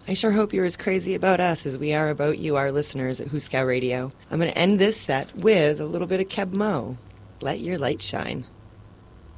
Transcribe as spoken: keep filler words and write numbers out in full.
I sure hope you're as crazy about us as we are about you, our listeners at Huskow Radio. I'm going to end this set with a little bit of Keb Mo. Let your light shine.